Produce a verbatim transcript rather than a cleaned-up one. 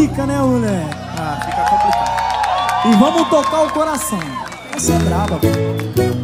fica, né, mulher? Ah, fica complicado. E vamos tocar o coração. Essa é braba, pô.